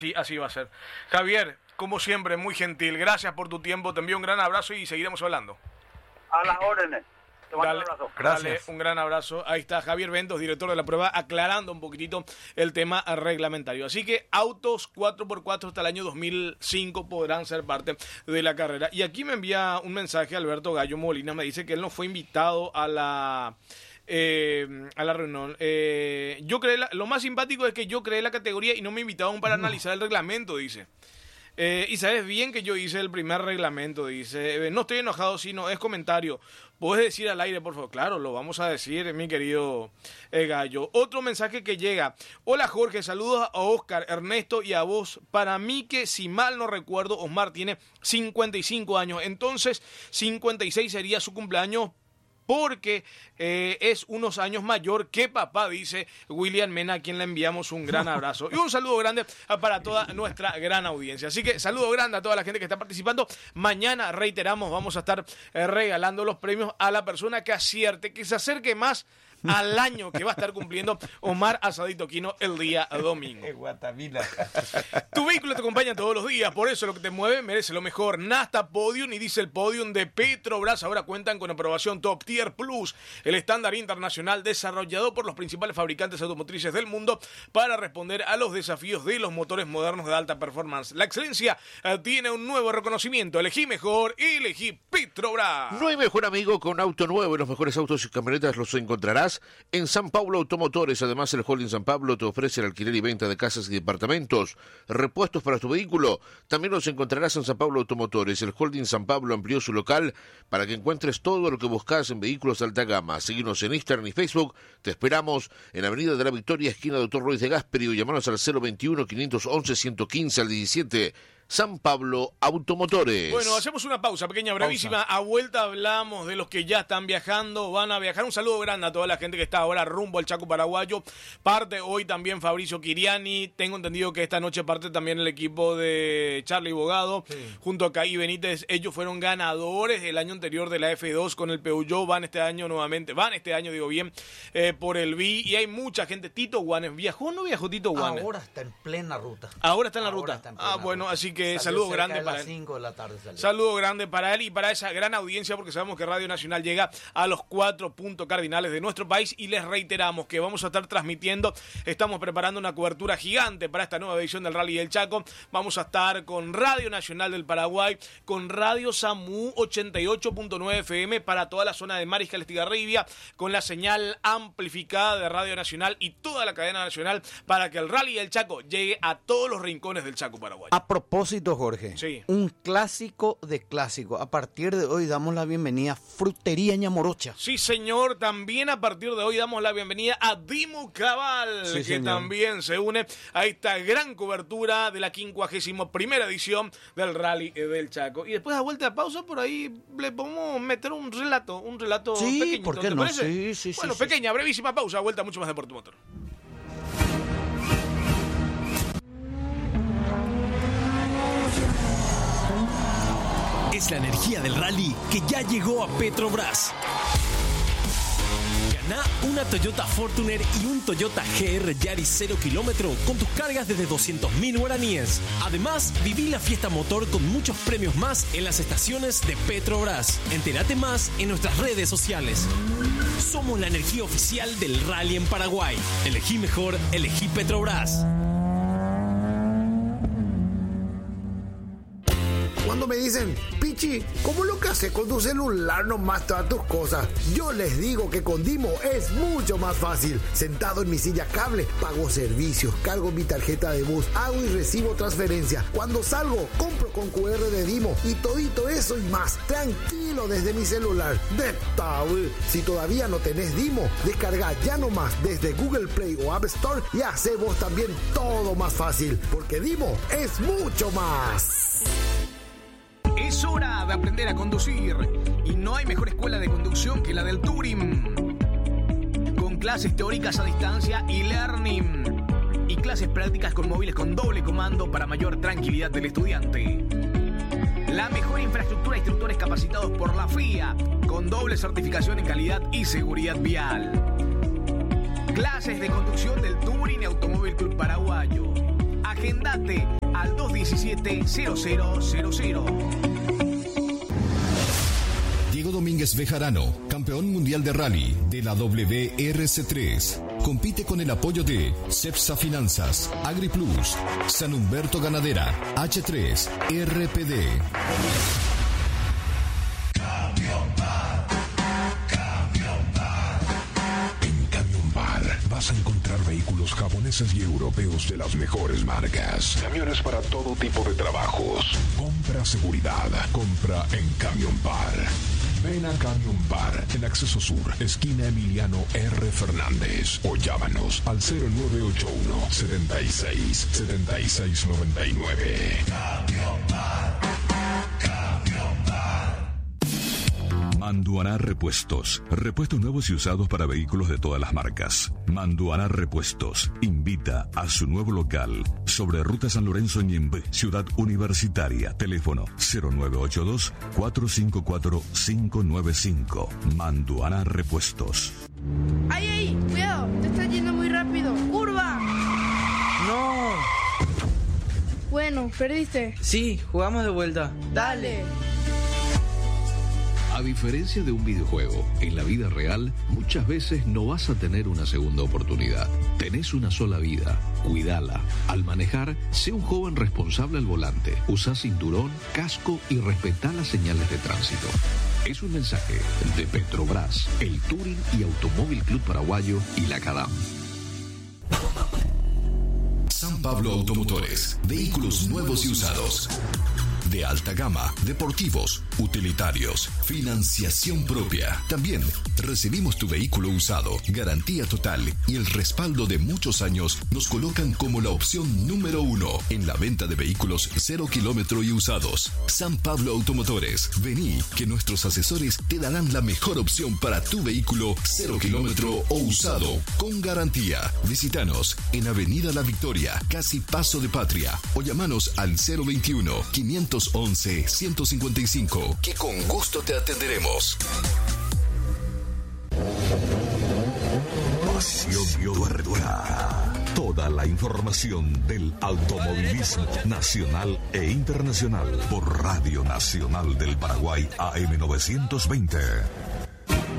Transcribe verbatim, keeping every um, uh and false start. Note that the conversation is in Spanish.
Sí, así va a ser. Javier, como siempre, muy gentil. Gracias por tu tiempo. Te envío un gran abrazo y seguiremos hablando. A las órdenes. Te mando Dale, un abrazo. Gracias. Dale, un gran abrazo. Ahí está Javier Ventos, director de la prueba, aclarando un poquitito el tema reglamentario. Así que autos cuatro por cuatro hasta el año dos mil cinco podrán ser parte de la carrera. Y aquí me envía un mensaje Alberto Gallo Molina. Me dice que él no fue invitado a la... Eh, a la reunión. Eh, yo creé la, lo más simpático es que yo creé la categoría y no me invitaron para no. analizar el reglamento, dice. Eh, y sabes bien que yo hice el primer reglamento, dice. Eh, no estoy enojado, sino es comentario. ¿Puedes decir al aire, por favor? Claro, lo vamos a decir, mi querido eh, Gallo. Otro mensaje que llega. Hola Jorge, saludos a Oscar, Ernesto y a vos. Para mí que, si mal no recuerdo, Osmar tiene cincuenta y cinco años. Entonces, cincuenta y seis sería su cumpleaños, porque eh, es unos años mayor que papá, dice William Mena, a quien le enviamos un gran abrazo. Y un saludo grande para toda nuestra gran audiencia. Así que saludo grande a toda la gente que está participando. Mañana, reiteramos, vamos a estar eh, regalando los premios a la persona que acierte, que se acerque más al año que va a estar cumpliendo Omar Asadito Quino el día domingo. Guatamila. Tu vehículo te acompaña todos los días, por eso lo que te mueve merece lo mejor. Nasta Podium y Diesel Podium de Petrobras ahora cuentan con aprobación Top Tier Plus, el estándar internacional desarrollado por los principales fabricantes automotrices del mundo para responder a los desafíos de los motores modernos de alta performance. La excelencia eh, tiene un nuevo reconocimiento. Elegí mejor, elegí Petrobras. No hay mejor amigo con auto nuevo. Los mejores autos y camionetas los encontrarás en San Pablo Automotores. Además, el Holding San Pablo te ofrece el alquiler y venta de casas y departamentos, repuestos para tu vehículo. También los encontrarás en San Pablo Automotores. El Holding San Pablo amplió su local para que encuentres todo lo que buscas en vehículos de alta gama. Seguinos en Instagram y Facebook. Te esperamos en Avenida de la Victoria, esquina Doctor Ruiz de Gasperi, o llamanos al cero veintiuno, quinientos once, ciento quince al diecisiete. San Pablo Automotores. Bueno, hacemos una pausa pequeña, brevísima. Pausa. A vuelta hablamos de los que ya están viajando, van a viajar. Un saludo grande a toda la gente que está ahora rumbo al Chaco paraguayo. Parte hoy también Fabricio Quiriani. Tengo entendido que esta noche parte también el equipo de Charlie Bogado, sí, junto a Caí Benítez. Ellos fueron ganadores el año anterior de la F dos con el Peugeot. Van este año nuevamente, van este año, digo bien, eh, por el V I. Y hay mucha gente. Tito Guanes, ¿viajó o no viajó Tito Guanes? Ahora está en plena ruta. Ahora está en la Ahora ruta. En ah, bueno, ruta. así que que salió saludo grande para las él. cinco de la tarde salió. Saludo grande para él y para esa gran audiencia, porque sabemos que Radio Nacional llega a los cuatro puntos cardinales de nuestro país y les reiteramos que vamos a estar transmitiendo, estamos preparando una cobertura gigante para esta nueva edición del Rally del Chaco. Vamos a estar con Radio Nacional del Paraguay, con Radio Samú ochenta y ocho punto nueve F M para toda la zona de Mariscal Estigarribia, con la señal amplificada de Radio Nacional y toda la cadena nacional para que el Rally del Chaco llegue a todos los rincones del Chaco paraguayo. A propósito, Jorge, sí, un clásico de clásicos. A partir de hoy damos la bienvenida a Frutería Ñamorocha. Sí, señor. También a partir de hoy damos la bienvenida a Dimo Cabal, sí, que señor. también se une a esta gran cobertura de la quincuagésima primera edición del Rally del Chaco. Y después, a vuelta de pausa, por ahí le podemos meter un relato, un relato sí, pequeño. ¿por qué ¿te no? parece? Sí, sí, bueno, sí, pequeña, sí. brevísima pausa, vuelta mucho más de Deporte Motor. Es la energía del rally que ya llegó a Petrobras. Gana una Toyota Fortuner y un Toyota G R Yaris cero kilómetro con tus cargas desde doscientos mil guaraníes. Además, viví la fiesta motor con muchos premios más en las estaciones de Petrobras. Entérate más en nuestras redes sociales. Somos la energía oficial del rally en Paraguay. Elegí mejor, elegí Petrobras. Cuando me dicen, Pichi, ¿cómo lo que haces con tu celular nomás todas tus cosas? Yo les digo que con Dimo es mucho más fácil. Sentado en mi silla cable, pago servicios, cargo mi tarjeta de bus, hago y recibo transferencia. Cuando salgo, compro con cu erre de Dimo y todito eso y más. Tranquilo desde mi celular. De tabú. Si todavía no tenés Dimo, descarga ya nomás desde Google Play o App Store y hace vos también todo más fácil. Porque Dimo es mucho más. Es hora de aprender a conducir y no hay mejor escuela de conducción que la del Turing. Con clases teóricas a distancia y learning y clases prácticas con móviles con doble comando para mayor tranquilidad del estudiante. La mejor infraestructura de instructores capacitados por la F I A con doble certificación en calidad y seguridad vial. Clases de conducción del Turing Automóvil Club Paraguayo. Agendate al dos diecisiete cero cero cero cero. Diego Domínguez Bejarano, campeón mundial de rally de la W R C tres. Compite con el apoyo de Cepsa Finanzas, AgriPlus, San Humberto Ganadera, H tres, R P D. Vas a encontrar vehículos japoneses y europeos de las mejores marcas. Camiones para todo tipo de trabajos. Compra seguridad. Compra en Camion Bar. Ven a Camion Bar en Acceso Sur, esquina Emiliano R. Fernández. O llámanos al cero nueve ocho uno, setenta y seis, setenta y seis noventa y nueve. Camion Bar. Camion Bar. Manduaná Repuestos. Repuestos nuevos y usados para vehículos de todas las marcas. Manduaná Repuestos invita a su nuevo local sobre Ruta San Lorenzo Ñembe, Ciudad Universitaria. Teléfono cero nueve ocho dos, cuatro cinco cuatro, cinco nueve cinco. Manduaná Repuestos. ¡Ay, ay! ¡Cuidado! Te estás yendo muy rápido. ¡Curva! ¡No! Bueno, perdiste. Sí, jugamos de vuelta. Dale. A diferencia de un videojuego, en la vida real muchas veces no vas a tener una segunda oportunidad. Tenés una sola vida, cuídala. Al manejar, sé un joven responsable al volante. Usa cinturón, casco y respetá las señales de tránsito. Es un mensaje de Petrobras, el Touring y Automóvil Club Paraguayo y la CADAM. San Pablo Automotores, vehículos nuevos y usados. De alta gama, deportivos, utilitarios, financiación propia. También recibimos tu vehículo usado, garantía total y el respaldo de muchos años nos colocan como la opción número uno en la venta de vehículos cero kilómetro y usados. San Pablo Automotores, vení que nuestros asesores te darán la mejor opción para tu vehículo cero kilómetro o usado con garantía. Visítanos en Avenida La Victoria, casi Paso de Patria, o llamanos al cero veintiuno, quinientos once, ciento cincuenta y cinco, que con gusto te atenderemos. Pasión Tuerca. Toda la información del automovilismo nacional e internacional por Radio Nacional del Paraguay A M novecientos veinte.